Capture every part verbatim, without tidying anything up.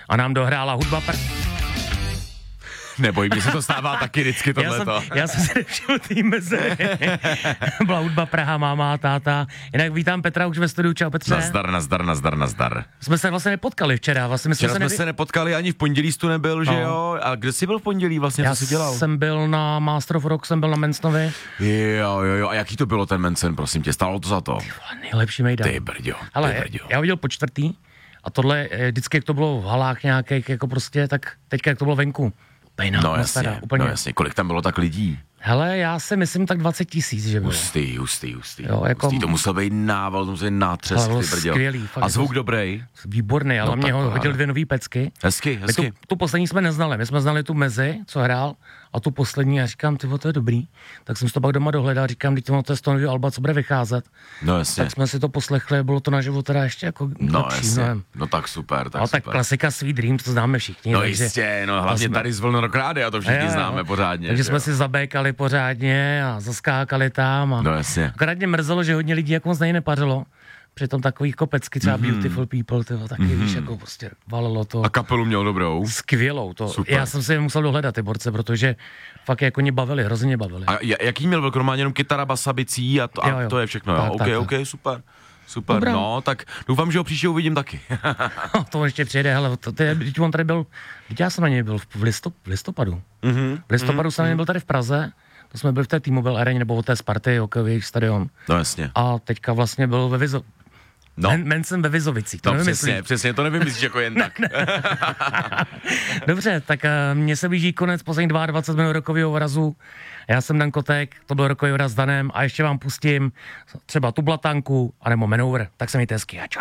a nám dohrála hudba pr... Neboj, mi se to stává taky vždycky tohleto. Já jsem, já jsem si nevšiml tý mezery. Byla hudba Praha, máma, táta. Jinak vítám Petra už ve studiu. Čau Petře. Nazdar, nazdar, nazdar, nazdar. Jsme se vlastně nepotkali včera. Vlastně včera jsme, jsme se, nevi... se nepotkali, ani v pondělí jsi tu nebyl, že no. jo? A kde jsi byl v pondělí vlastně, já co jsi dělal? Já jsem byl na Master of Rock, jsem byl na Mencnovi. Jo, jo, jo. A jaký to bylo ten Mencen, prosím tě? Stálo to za to? Ty vole, nejlepší mejdan. Ty brďo, ty Ale brďo. já ho viděl po čtvrtý a tohle vždycky, jak to bylo v halách nějakých, jako prostě, tak teďka, jak to bylo venku. Pejná, no jasně, úplně. no jasně, kolik tam bylo tak lidí? Hele, já si myslím tak dvacet tisíc, že bylo. Hustý, hustý, hustý. Jo, jako... hustý. To musel být nával, to musel být nátřesk, ty brděl. Skvělý, fakt. A zvuk dobrý? Výborný, ale no, mě ho hodil dvě nový pecky. Hezky, hezky. My tu, tu poslední jsme neznali, my jsme znali tu mezi, co hrál, a tu poslední, já říkám, ty to je dobrý. Tak jsem si to pak doma dohledal, říkám, teď to je z toho nového alba, co bude vycházet. No jasně. Tak jsme si to poslechli, bylo to naživo teda ještě jako no, lepší. Jasně. No, no tak super, tak no, super. tak klasika Sweet Dreams, to známe všichni. No takže, jistě, no hlavně jsme... tady z Vlnorokrády a to všichni jo, známe pořádně. Takže jsme jo. si zabékali pořádně a zaskákali tam. A no jasně. Akorát mě mrzelo, že hodně lidí jako moc nepařilo. Přitom takových kopecky, třeba mm-hmm. Beautiful People, tyho, taky mm-hmm. víš, jako prostě valilo to. A kapelu měl dobrou. Skvělou to. Super. Já jsem si je musel dohledat ty borce, protože fakt jako mě bavili, hrozně bavili. A jaký měl velkromán, jenom kytara, basa, bicí a to, a jo, jo. to je všechno, tak, jo? Tak, ok, tak. ok, super. Super, Dobrá. No, tak doufám, že ho příště uvidím taky. To ještě přijde, hele, to, to je, když on tady byl, když já jsem na něj byl v, listop, v listopadu. Mm-hmm. V listopadu mm-hmm. jsem na něj byl tady v Praze, to jsme byli v té T-Mobile areně, nebo v té Sparty, hokejový stadion. No jasně. A teďka vlastně byl ve Vizo... No. Men, Mencen ve Vizovicích, to no, nevymyslí. Přesně, přesně, to nevymyslíš jako jen tak. Dobře, tak uh, mně se blíží konec posledních dvacet dva minut rokového vrazu. Já jsem Dan Kotek, to byl rokový vraz s Danem a ještě vám pustím třeba tu blatanku, anebo Maneuver. Tak se mějte hezky a čau.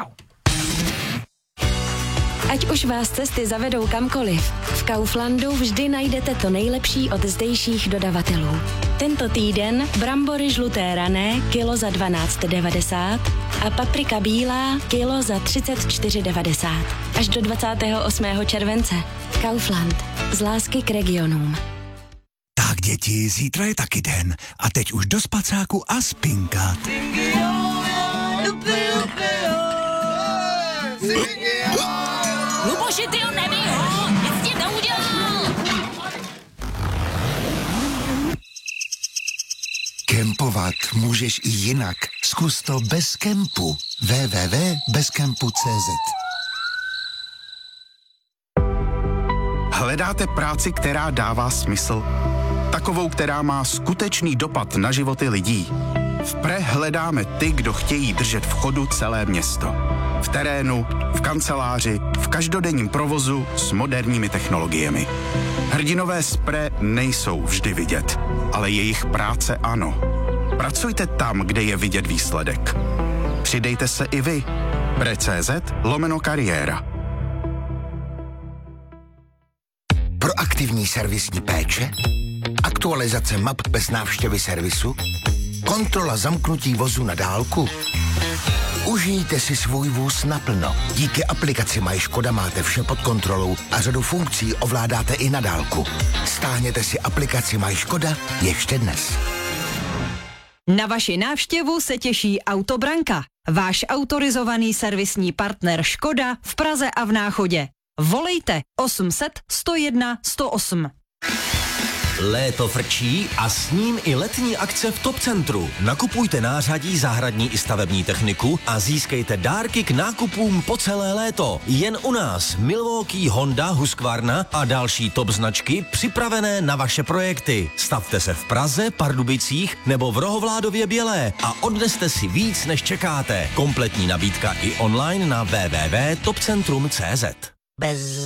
Ať už vás cesty zavedou kamkoliv, v Kauflandu vždy najdete to nejlepší od zdejších dodavatelů. Tento týden brambory žluté rané kilo za dvanáct devadesát a paprika bílá kilo za třicet čtyři devadesát. Až do dvacátého osmého července. Kaufland. Z lásky k regionům. Tak děti, zítra je taky den a teď už do spacáku a spinkat. Luboši, ty ho neví, ho! Nic ti neudělal! Kempovat můžeš i jinak. Zkus to bez kempu. w w w tečka bezkempu tečka cé zet. Hledáte práci, která dává smysl? Takovou, která má skutečný dopad na životy lidí? V Pre hledáme ty, kdo chtějí držet v chodu celé město. V terénu, v kanceláři, v každodenním provozu s moderními technologiemi. Hrdinové z Pre nejsou vždy vidět, ale jejich práce ano. Pracujte tam, kde je vidět výsledek. Přidejte se i vy. pre tečka cé zet lomeno kariéra. Proaktivní servisní péče, aktualizace map bez návštěvy servisu, kontrola zamknutí vozu na dálku. Užijte si svůj vůz naplno. Díky aplikaci Maj Škoda máte vše pod kontrolou a řadu funkcí ovládáte i na dálku. Stáhněte si aplikaci Maj Škoda ještě dnes. Na vaši návštěvu se těší Autobranka, váš autorizovaný servisní partner Škoda v Praze a v Náchodě. Volejte osm set sto jedna sto osm. Léto frčí a s ním i letní akce v Top Centru. Nakupujte nářadí, zahradní i stavební techniku a získejte dárky k nákupům po celé léto. Jen u nás Milwaukee, Honda, Husqvarna a další top značky připravené na vaše projekty. Stavte se v Praze, Pardubicích nebo v Rohovládově Bělé a odneste si víc, než čekáte. Kompletní nabídka i online na w w w tečka top centrum tečka cé zet. Bez